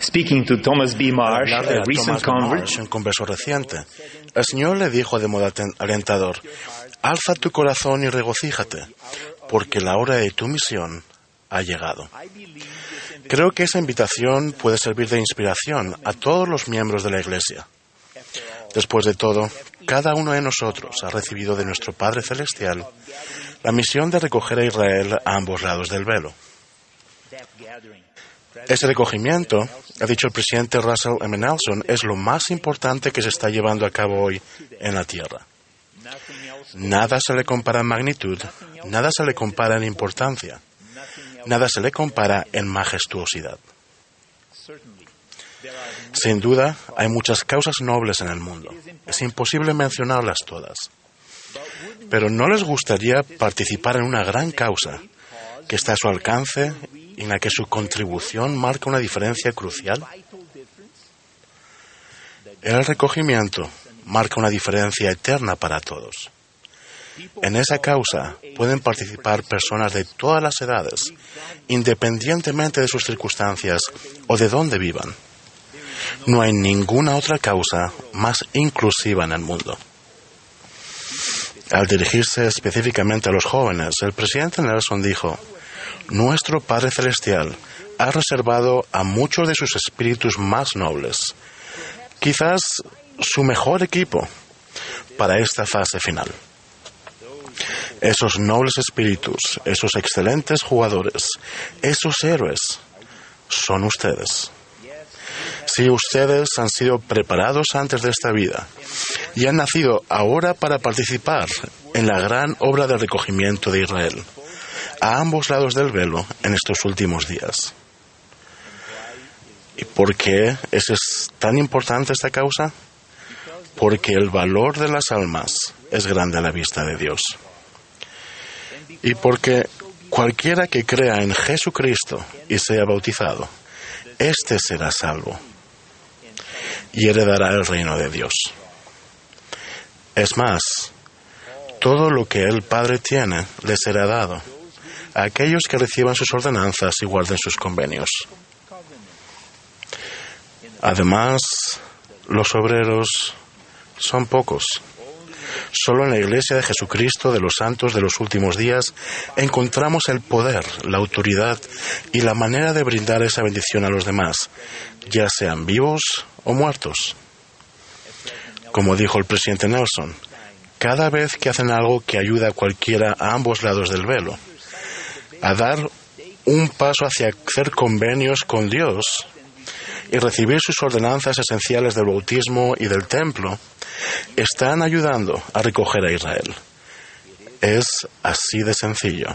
Speaking to Thomas B. Al Marsh, hablarle a a recent Thomas convert, Marsh, un converso reciente, el Señor le dijo de modo alentador: alza tu corazón y regocíjate, porque la hora de tu misión ha llegado. Creo que esa invitación puede servir de inspiración a todos los miembros de la Iglesia. Después de todo, cada uno de nosotros ha recibido de nuestro Padre Celestial la misión de recoger a Israel a ambos lados del velo. Ese recogimiento, ha dicho el presidente Russell M. Nelson, es lo más importante que se está llevando a cabo hoy en la Tierra. Nada se le compara en magnitud, nada se le compara en importancia, nada se le compara en majestuosidad. Sin duda, hay muchas causas nobles en el mundo. Es imposible mencionarlas todas. Pero ¿no les gustaría participar en una gran causa que está a su alcance y en la que su contribución marca una diferencia crucial? El recogimiento marca una diferencia eterna para todos. En esa causa pueden participar personas de todas las edades, independientemente de sus circunstancias o de dónde vivan. No hay ninguna otra causa más inclusiva en el mundo. Al dirigirse específicamente a los jóvenes, el presidente Nelson dijo: nuestro Padre Celestial ha reservado a muchos de sus espíritus más nobles, quizás su mejor equipo, para esta fase final. Esos nobles espíritus, esos excelentes jugadores, esos héroes, son ustedes. Si ustedes han sido preparados antes de esta vida y han nacido ahora para participar en la gran obra de recogimiento de Israel, a ambos lados del velo en estos últimos días. ¿Y por qué es tan importante esta causa? Porque el valor de las almas es grande a la vista de Dios. Y porque cualquiera que crea en Jesucristo y sea bautizado, éste será salvo y heredará el reino de Dios. Es más, todo lo que el Padre tiene le será dado a aquellos que reciban sus ordenanzas y guarden sus convenios. Además, los obreros son pocos. Solo en la Iglesia de Jesucristo de los Santos de los Últimos Días encontramos el poder, la autoridad y la manera de brindar esa bendición a los demás, ya sean vivos o muertos. Como dijo el presidente Nelson, cada vez que hacen algo que ayuda a cualquiera a ambos lados del velo a dar un paso hacia hacer convenios con Dios y recibir sus ordenanzas esenciales del bautismo y del templo, están ayudando a recoger a Israel. Es así de sencillo.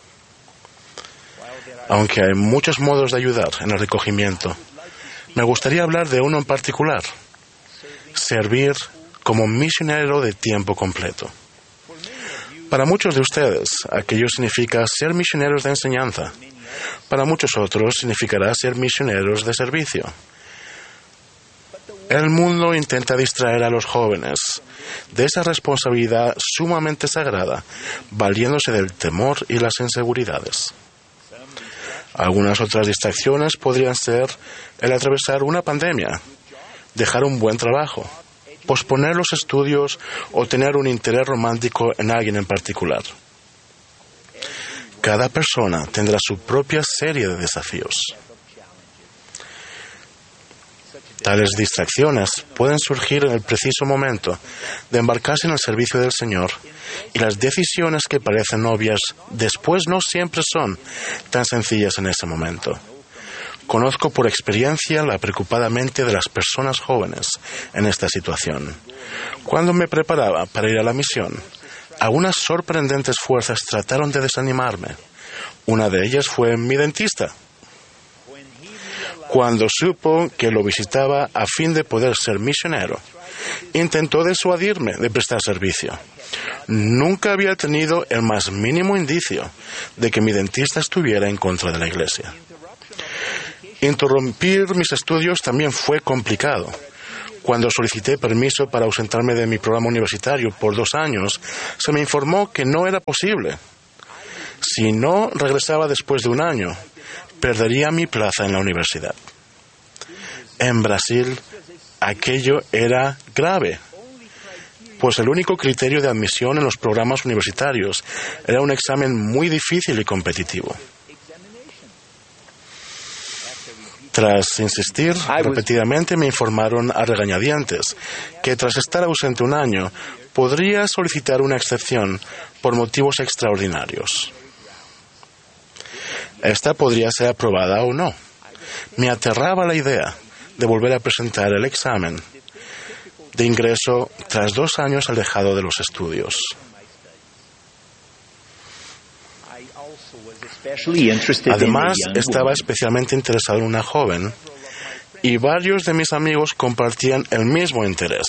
Aunque hay muchos modos de ayudar en el recogimiento, me gustaría hablar de uno en particular: servir como misionero de tiempo completo. Para muchos de ustedes, aquello significa ser misioneros de enseñanza. Para muchos otros significará ser misioneros de servicio. El mundo intenta distraer a los jóvenes de esa responsabilidad sumamente sagrada, valiéndose del temor y las inseguridades. Algunas otras distracciones podrían ser el atravesar una pandemia, dejar un buen trabajo, posponer los estudios o tener un interés romántico en alguien en particular. Cada persona tendrá su propia serie de desafíos. Tales distracciones pueden surgir en el preciso momento de embarcarse en el servicio del Señor, y las decisiones que parecen obvias después no siempre son tan sencillas en ese momento. Conozco por experiencia la preocupada mente de las personas jóvenes en esta situación. Cuando me preparaba para ir a la misión, algunas sorprendentes fuerzas trataron de desanimarme. Una de ellas fue mi dentista. Cuando supo que lo visitaba a fin de poder ser misionero, intentó disuadirme de prestar servicio. Nunca había tenido el más mínimo indicio de que mi dentista estuviera en contra de la Iglesia. Interrumpir mis estudios también fue complicado. Cuando solicité permiso para ausentarme de mi programa universitario por 2 años, se me informó que no era posible. Si no regresaba después de 1 año, perdería mi plaza en la universidad. En Brasil, aquello era grave, pues el único criterio de admisión en los programas universitarios era un examen muy difícil y competitivo. Tras insistir repetidamente, me informaron a regañadientes que tras estar ausente un año podría solicitar una excepción por motivos extraordinarios. Esta podría ser aprobada o no. Me aterraba la idea de volver a presentar el examen de ingreso tras 2 años alejado de los estudios. Además, estaba especialmente interesado en una joven y varios de mis amigos compartían el mismo interés.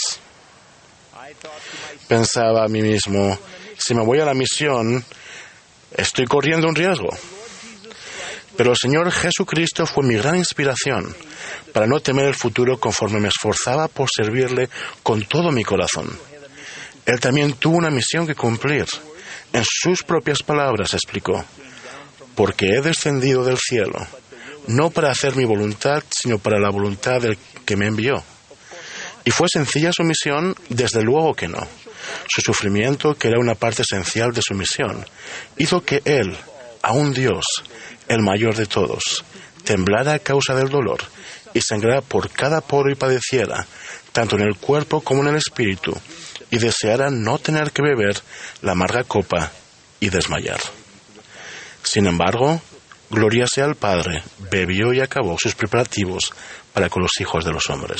Pensaba a mí mismo, si me voy a la misión, estoy corriendo un riesgo. Pero el Señor Jesucristo fue mi gran inspiración para no temer el futuro conforme me esforzaba por servirle con todo mi corazón. Él también tuvo una misión que cumplir. En sus propias palabras explicó: porque he descendido del cielo, no para hacer mi voluntad, sino para la voluntad del que me envió. Y fue sencilla su misión, desde luego que no. Su sufrimiento, que era una parte esencial de su misión, hizo que Él, aun Dios, el mayor de todos, temblara a causa del dolor y sangrara por cada poro y padeciera, tanto en el cuerpo como en el espíritu, y deseara no tener que beber la amarga copa y desmayar. Sin embargo, gloria sea al Padre, bebió y acabó sus preparativos para con los hijos de los hombres.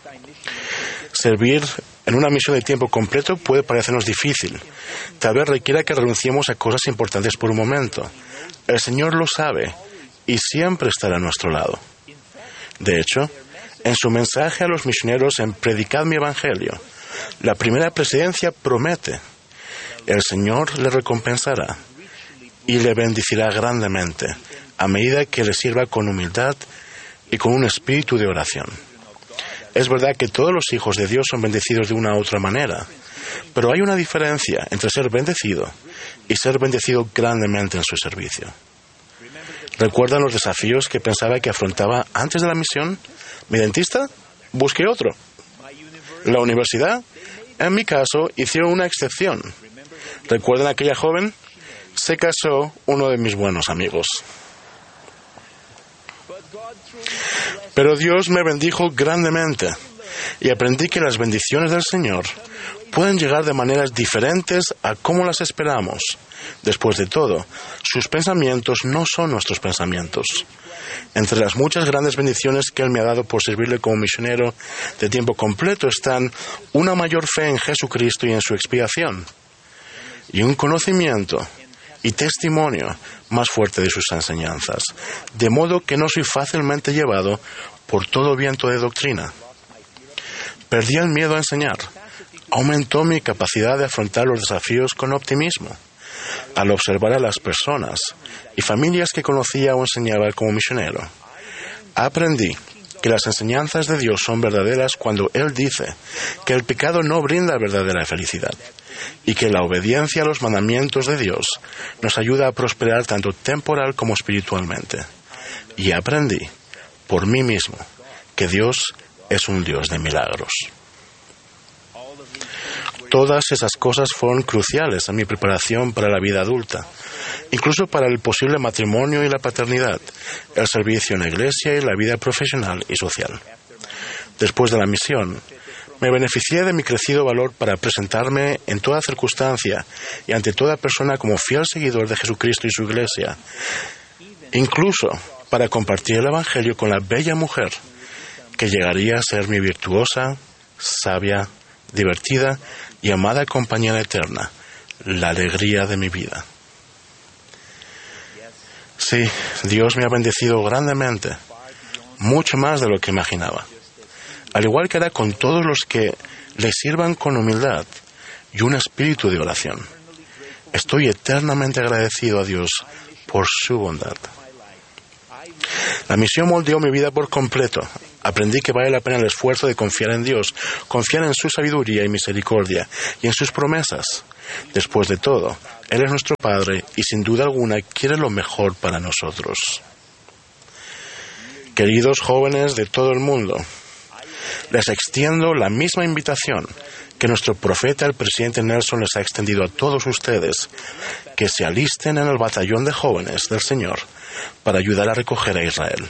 Servir en una misión de tiempo completo puede parecernos difícil. Tal vez requiera que renunciemos a cosas importantes por un momento. El Señor lo sabe y siempre estará a nuestro lado. De hecho, en su mensaje a los misioneros en Predicad mi Evangelio, la primera presidencia promete: el Señor le recompensará y le bendecirá grandemente a medida que le sirva con humildad y con un espíritu de oración. Es verdad que todos los hijos de Dios son bendecidos de una u otra manera, pero hay una diferencia entre ser bendecido y ser bendecido grandemente en su servicio. ¿Recuerdan los desafíos que pensaba que afrontaba antes de la misión? ¿Mi dentista? Busqué otro. ¿La universidad? En mi caso, hicieron una excepción. ¿Recuerdan a aquella joven? Se casó uno de mis buenos amigos. Pero Dios me bendijo grandemente y aprendí que las bendiciones del Señor pueden llegar de maneras diferentes a cómo las esperamos. Después de todo, sus pensamientos no son nuestros pensamientos. Entre las muchas grandes bendiciones que Él me ha dado por servirle como misionero de tiempo completo están una mayor fe en Jesucristo y en su expiación, y un conocimiento y testimonio más fuerte de sus enseñanzas, de modo que no soy fácilmente llevado por todo viento de doctrina. Perdí el miedo a enseñar. Aumentó mi capacidad de afrontar los desafíos con optimismo. Al observar a las personas y familias que conocía o enseñaba como misionero, aprendí que las enseñanzas de Dios son verdaderas cuando Él dice que el pecado no brinda verdadera felicidad y que la obediencia a los mandamientos de Dios nos ayuda a prosperar tanto temporal como espiritualmente. Y aprendí por mí mismo que Dios es un Dios de milagros. Todas esas cosas fueron cruciales en mi preparación para la vida adulta, incluso para el posible matrimonio y la paternidad, el servicio en la iglesia y la vida profesional y social. Después de la misión, me beneficié de mi crecido valor para presentarme en toda circunstancia y ante toda persona como fiel seguidor de Jesucristo y su iglesia, incluso para compartir el Evangelio con la bella mujer que llegaría a ser mi virtuosa, sabia, divertida y amada compañera eterna, la alegría de mi vida. Sí, Dios me ha bendecido grandemente, mucho más de lo que imaginaba. Al igual que hará con todos los que le sirvan con humildad y un espíritu de oración. Estoy eternamente agradecido a Dios por su bondad. La misión moldeó mi vida por completo. Aprendí que vale la pena el esfuerzo de confiar en Dios, confiar en su sabiduría y misericordia y en sus promesas. Después de todo, Él es nuestro Padre y sin duda alguna quiere lo mejor para nosotros. Queridos jóvenes de todo el mundo, Les extiendo la misma invitación que nuestro profeta, el presidente Nelson, les ha extendido a todos ustedes, que se alisten en el batallón de jóvenes del Señor para ayudar a recoger a Israel.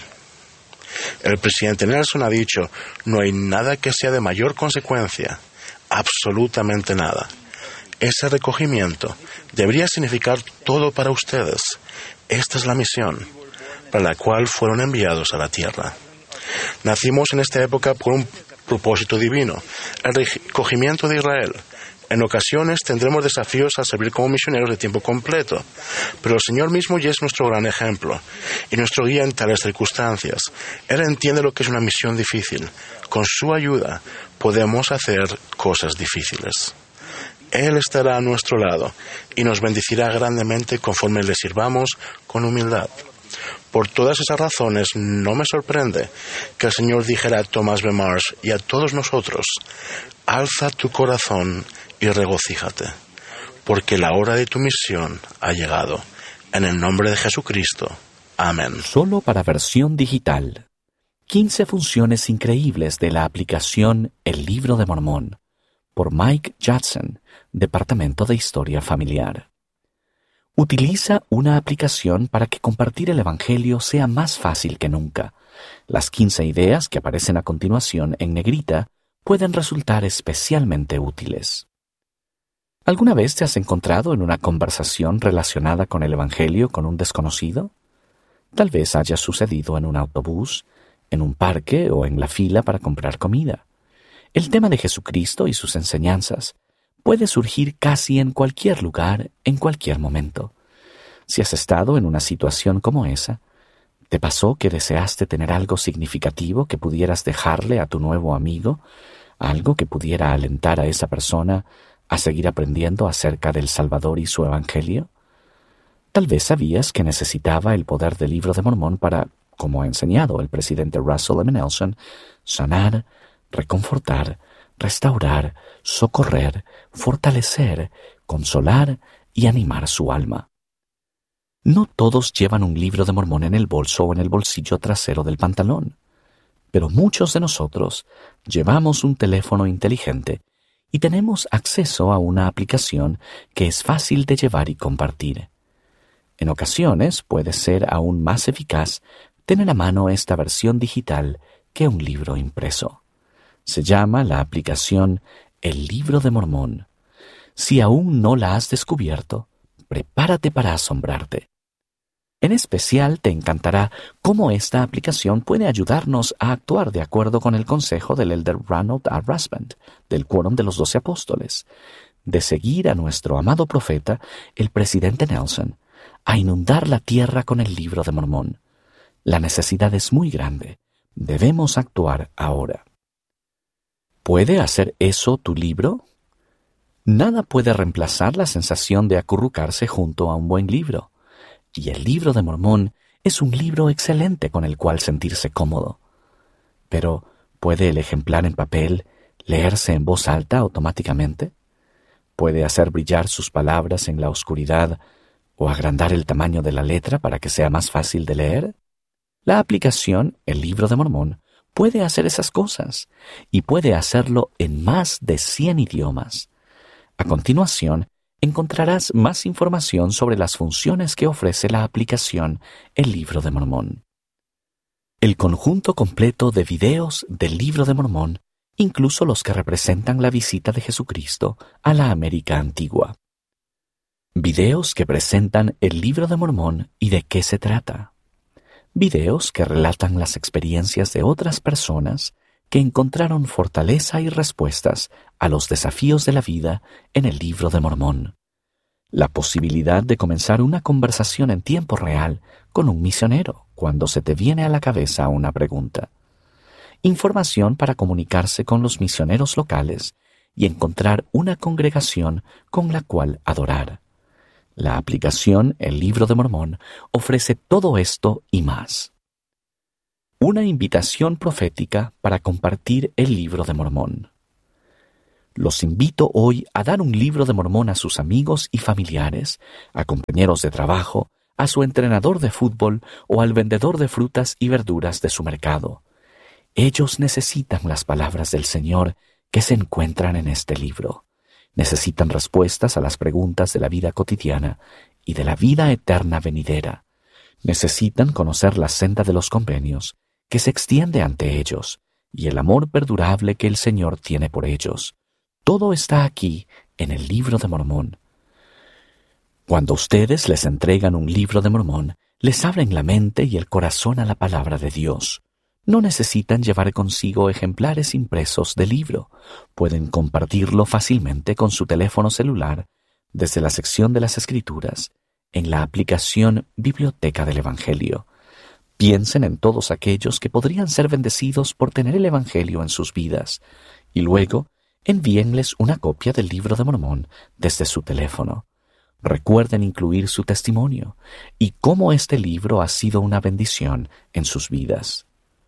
El presidente Nelson ha dicho, no hay nada que sea de mayor consecuencia, absolutamente nada. Ese recogimiento debería significar todo para ustedes. Esta es la misión para la cual fueron enviados a la tierra. Nacimos en esta época por un propósito divino, el recogimiento de Israel. En ocasiones tendremos desafíos al servir como misioneros de tiempo completo, pero el Señor mismo ya es nuestro gran ejemplo y nuestro guía en tales circunstancias. Él entiende lo que es una misión difícil. Con su ayuda podemos hacer cosas difíciles. Él estará a nuestro lado y nos bendecirá grandemente conforme le sirvamos con humildad. Por todas esas razones, no me sorprende que el Señor dijera a Thomas B. Marsh y a todos nosotros, alza tu corazón y regocíjate, porque la hora de tu misión ha llegado. En el nombre de Jesucristo. Amén. Solo para versión digital. 15 funciones increíbles de la aplicación El Libro de Mormón, por Mike Judson, Departamento de Historia Familiar. Utiliza una aplicación para que compartir el Evangelio sea más fácil que nunca. Las 15 ideas que aparecen a continuación en negrita pueden resultar especialmente útiles. ¿Alguna vez te has encontrado en una conversación relacionada con el Evangelio con un desconocido? Tal vez haya sucedido en un autobús, en un parque o en la fila para comprar comida. El tema de Jesucristo y sus enseñanzas puede surgir casi en cualquier lugar, en cualquier momento. Si has estado en una situación como esa, ¿te pasó que deseaste tener algo significativo que pudieras dejarle a tu nuevo amigo? Algo que pudiera alentar a esa persona a seguir aprendiendo acerca del Salvador y su Evangelio? Tal vez sabías que necesitaba el poder del Libro de Mormón para, como ha enseñado el presidente Russell M. Nelson, sanar, reconfortar, restaurar, socorrer, fortalecer, consolar y animar su alma. No todos llevan un Libro de Mormón en el bolso o en el bolsillo trasero del pantalón, pero muchos de nosotros llevamos un teléfono inteligente y tenemos acceso a una aplicación que es fácil de llevar y compartir. En ocasiones puede ser aún más eficaz tener a mano esta versión digital que un libro impreso. Se llama la aplicación El Libro de Mormón. Si aún no la has descubierto, prepárate para asombrarte. En especial te encantará cómo esta aplicación puede ayudarnos a actuar de acuerdo con el consejo del elder Ranald A. Rasband, del Quórum de los 12 Apóstoles, de seguir a nuestro amado profeta, el presidente Nelson, a inundar la tierra con el Libro de Mormón. La necesidad es muy grande. Debemos actuar ahora. ¿Puede hacer eso tu libro? Nada puede reemplazar la sensación de acurrucarse junto a un buen libro. Y el Libro de Mormón es un libro excelente con el cual sentirse cómodo. Pero, ¿puede el ejemplar en papel leerse en voz alta automáticamente? ¿Puede hacer brillar sus palabras en la oscuridad o agrandar el tamaño de la letra para que sea más fácil de leer? La aplicación, el Libro de Mormón, puede hacer esas cosas y puede hacerlo en más de 100 idiomas. A continuación, encontrarás más información sobre las funciones que ofrece la aplicación El Libro de Mormón. El conjunto completo de videos del Libro de Mormón, incluso los que representan la visita de Jesucristo a la América antigua. Videos que presentan el Libro de Mormón y de qué se trata. Videos que relatan las experiencias de otras personas que encontraron fortaleza y respuestas a los desafíos de la vida en el Libro de Mormón. La posibilidad de comenzar una conversación en tiempo real con un misionero cuando se te viene a la cabeza una pregunta. Información para comunicarse con los misioneros locales y encontrar una congregación con la cual adorar. La aplicación El Libro de Mormón ofrece todo esto y más. Una invitación profética para compartir el Libro de Mormón. Los invito hoy a dar un Libro de Mormón a sus amigos y familiares, a compañeros de trabajo, a su entrenador de fútbol o al vendedor de frutas y verduras de su mercado. Ellos necesitan las palabras del Señor que se encuentran en este libro. Necesitan respuestas a las preguntas de la vida cotidiana y de la vida eterna venidera. Necesitan conocer la senda de los convenios que se extiende ante ellos y el amor perdurable que el Señor tiene por ellos. Todo está aquí en el Libro de Mormón. Cuando ustedes les entregan un Libro de Mormón, les abren la mente y el corazón a la palabra de Dios. No necesitan llevar consigo ejemplares impresos del libro. Pueden compartirlo fácilmente con su teléfono celular desde la sección de las Escrituras en la aplicación Biblioteca del Evangelio. Piensen en todos aquellos que podrían ser bendecidos por tener el Evangelio en sus vidas y luego envíenles una copia del Libro de Mormón desde su teléfono. Recuerden incluir su testimonio y cómo este libro ha sido una bendición en sus vidas.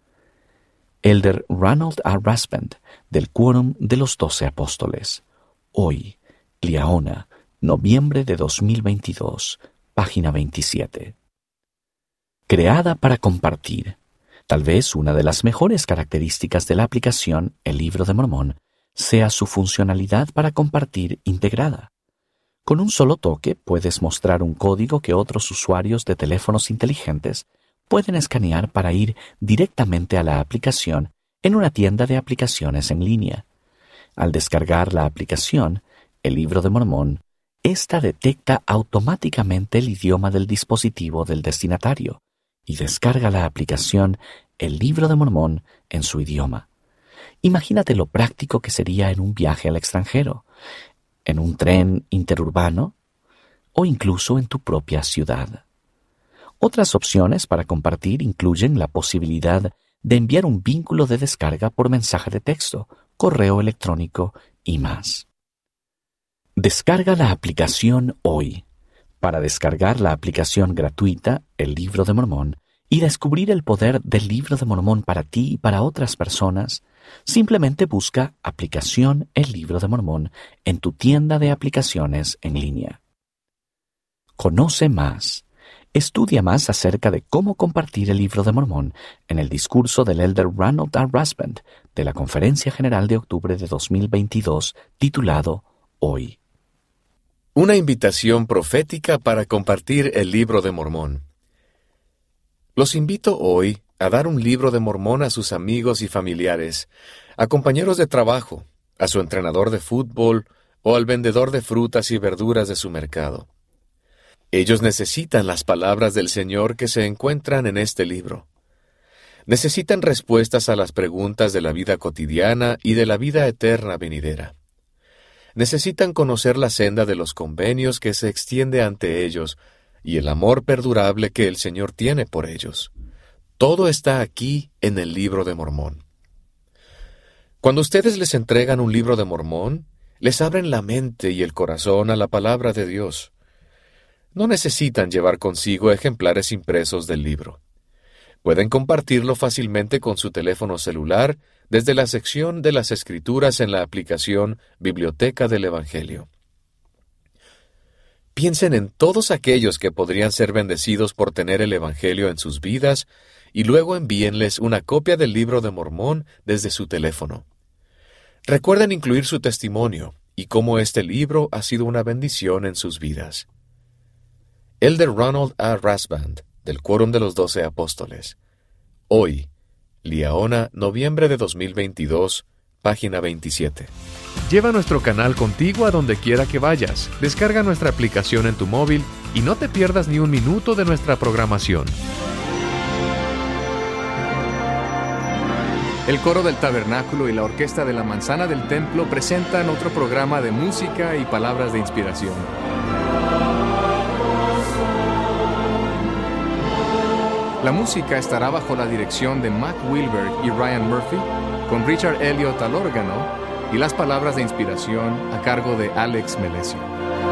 Elder Ranald A. Rasband, del Quórum de los 12 Apóstoles. Hoy, Liahona, noviembre de 2022, página 27. Creada para compartir. Tal vez una de las mejores características de la aplicación El Libro de Mormón sea su funcionalidad para compartir integrada. Con un solo toque puedes mostrar un código que otros usuarios de teléfonos inteligentes pueden escanear para ir directamente a la aplicación en una tienda de aplicaciones en línea. Al descargar la aplicación, El Libro de Mormón, ésta detecta automáticamente el idioma del dispositivo del destinatario y descarga la aplicación El Libro de Mormón en su idioma. Imagínate lo práctico que sería en un viaje al extranjero, en un tren interurbano o incluso en tu propia ciudad. Otras opciones para compartir incluyen la posibilidad de enviar un vínculo de descarga por mensaje de texto, correo electrónico y más. Descarga la aplicación hoy. Para descargar la aplicación gratuita, El Libro de Mormón, y descubrir el poder del Libro de Mormón para ti y para otras personas, simplemente busca aplicación El Libro de Mormón en tu tienda de aplicaciones en línea. Conoce más. Estudia más acerca de cómo compartir el Libro de Mormón en el discurso del Elder Ranald A. Rasband de la Conferencia General de octubre de 2022, titulado Hoy. Una invitación profética para compartir el Libro de Mormón. Los invito hoy a dar un Libro de Mormón a sus amigos y familiares, a compañeros de trabajo, a su entrenador de fútbol o al vendedor de frutas y verduras de su mercado. Ellos necesitan las palabras del Señor que se encuentran en este libro. Necesitan respuestas a las preguntas de la vida cotidiana y de la vida eterna venidera. Necesitan conocer la senda de los convenios que se extiende ante ellos y el amor perdurable que el Señor tiene por ellos. Todo está aquí en el Libro de Mormón. Cuando ustedes les entregan un Libro de Mormón, les abren la mente y el corazón a la palabra de Dios. No necesitan llevar consigo ejemplares impresos del libro. Pueden compartirlo fácilmente con su teléfono celular desde la sección de las Escrituras en la aplicación Biblioteca del Evangelio. Piensen en todos aquellos que podrían ser bendecidos por tener el Evangelio en sus vidas y luego envíenles una copia del Libro de Mormón desde su teléfono. Recuerden incluir su testimonio y cómo este libro ha sido una bendición en sus vidas. Elder Ranald A. Rasband, del Quórum de los 12 Apóstoles. Hoy, Liahona, noviembre de 2022, página 27. Lleva nuestro canal contigo a donde quiera que vayas. Descarga nuestra aplicación en tu móvil y no te pierdas ni un minuto de nuestra programación. El coro del tabernáculo y la orquesta de la manzana del templo presentan otro programa de música y palabras de inspiración. La música estará bajo la dirección de Mac Wilberg y Ryan Murphy, con Richard Elliott al órgano, y las palabras de inspiración a cargo de Alex Melesio.